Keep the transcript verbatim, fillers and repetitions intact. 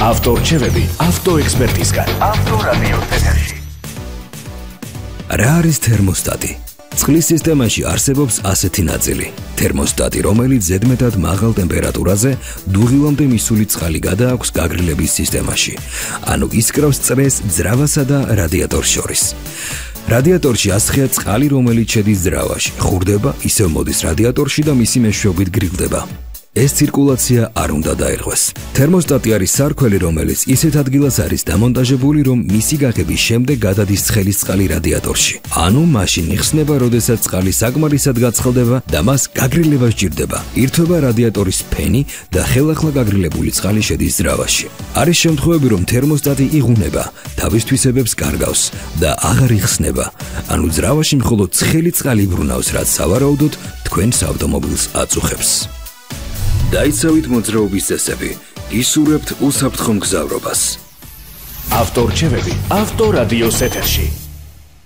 ავტორჩევები ავტოექსპერტისგან. ავტორადიო ეთერში. რა არის თერმოსტატი? წყლის სისტემაში არსებობს ასეთი ნაწილი. თერმოსტატი, რომელიც ზედმეტად მაღალ ტემპერატურაზე დუღილამდე მისული წყალი გადააქვს გაგრილების სისტემაში. ანუ ისკრავს წრეს ძრავასა და რადიატორს შორის. რადიატორში ასხია წყალი, რომელიც შედის ძრავაში, ხურდება, ისევ მოდის რადიატორში და მისი მეშვეობით გრილდება. ეს ცირკულაცია არ უნდა დაირღვეს. თერმოსტატი არის სარქველი, რომელიც ისეთ ადგილას არის დამონტაჟებული, რომ მისი გაღების შემდეგ გადადის ცხელის წყალი რადიატორში. ანუ მაშინ იხსნება, როდესაც წყალი საკმარისად გაცხელდება და მას გაგრილება სჭირდება. ირთვება რადიატორის ფენი და ხელახლა გაგრილებული წყალი შედის ძრავაში. არის შემთხვევები, რომ თერმოსტატი იღუნება, თავის თვისებებს კარგავს და აღარ იხსნება. ანუ ძრავაში მხოლოდ ცხელი წყალი ბრუნავს, რაც სავარაუდოდ თქვენს ავტომობილს აწუხებს. დაიცავით მოძრაობის წესები, ისურვებთ უსაფრთხო მგზავრობას. ავტორჩევები ავტორადიოს ეთერში.